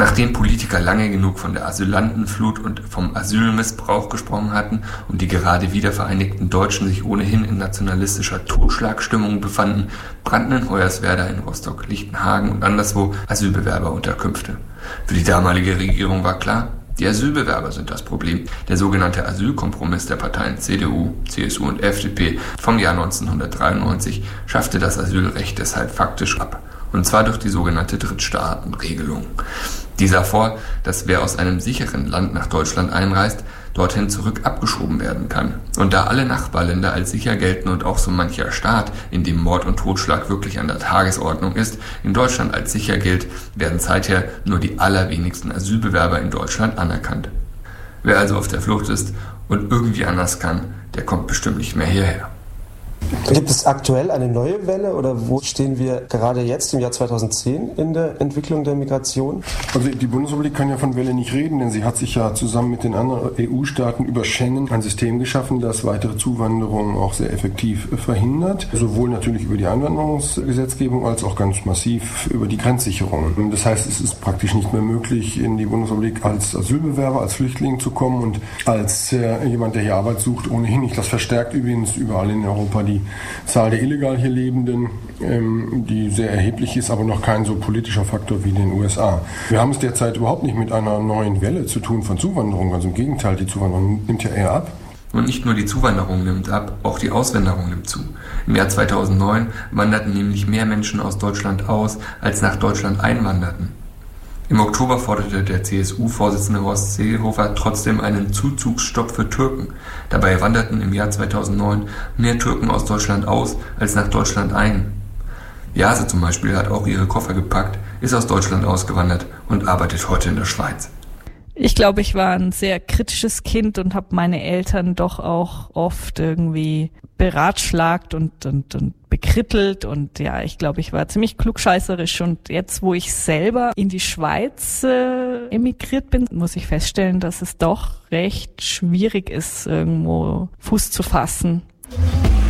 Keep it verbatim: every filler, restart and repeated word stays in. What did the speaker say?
Nachdem Politiker lange genug von der Asylantenflut und vom Asylmissbrauch gesprochen hatten und die gerade wiedervereinigten Deutschen sich ohnehin in nationalistischer Totschlagstimmung befanden, brannten in Hoyerswerda, in Rostock, Lichtenhagen und anderswo Asylbewerberunterkünfte. Für die damalige Regierung war klar, die Asylbewerber sind das Problem. Der sogenannte Asylkompromiss der Parteien C D U, C S U und F D P vom Jahr neunzehnhundertdreiundneunzig schaffte das Asylrecht deshalb faktisch ab. Und zwar durch die sogenannte Drittstaatenregelung. Die sah vor, dass wer aus einem sicheren Land nach Deutschland einreist, dorthin zurück abgeschoben werden kann. Und da alle Nachbarländer als sicher gelten und auch so mancher Staat, in dem Mord und Totschlag wirklich an der Tagesordnung ist, in Deutschland als sicher gilt, werden seither nur die allerwenigsten Asylbewerber in Deutschland anerkannt. Wer also auf der Flucht ist und irgendwie anders kann, der kommt bestimmt nicht mehr hierher. Gibt es aktuell eine neue Welle oder wo stehen wir gerade jetzt im Jahr zweitausendzehn in der Entwicklung der Migration? Also die Bundesrepublik kann ja von Welle nicht reden, denn sie hat sich ja zusammen mit den anderen E U-Staaten über Schengen ein System geschaffen, das weitere Zuwanderung auch sehr effektiv verhindert. Sowohl natürlich über die Einwanderungsgesetzgebung als auch ganz massiv über die Grenzsicherung. Das heißt, es ist praktisch nicht mehr möglich, in die Bundesrepublik als Asylbewerber, als Flüchtling zu kommen und als äh, jemand, der hier Arbeit sucht, ohnehin nicht. Das verstärkt übrigens überall in Europa die Zahl der illegal hier Lebenden, ähm, die sehr erheblich ist, aber noch kein so politischer Faktor wie in den U S A. Wir haben es derzeit überhaupt nicht mit einer neuen Welle zu tun von Zuwanderung, also im Gegenteil, die Zuwanderung nimmt ja eher ab. Und nicht nur die Zuwanderung nimmt ab, auch die Auswanderung nimmt zu. Im Jahr zweitausendneun wanderten nämlich mehr Menschen aus Deutschland aus, als nach Deutschland einwanderten. Im Oktober forderte der C S U-Vorsitzende Horst Seehofer trotzdem einen Zuzugsstopp für Türken. Dabei wanderten im Jahr zweitausendneun mehr Türken aus Deutschland aus, als nach Deutschland ein. Jase zum Beispiel hat auch ihre Koffer gepackt, ist aus Deutschland ausgewandert und arbeitet heute in der Schweiz. Ich glaube, ich war ein sehr kritisches Kind und habe meine Eltern doch auch oft irgendwie beratschlagt und, und, und bekrittelt. Und ja, ich glaube, ich war ziemlich klugscheißerisch. Und jetzt, wo ich selber in die Schweiz äh, emigriert bin, muss ich feststellen, dass es doch recht schwierig ist, irgendwo Fuß zu fassen.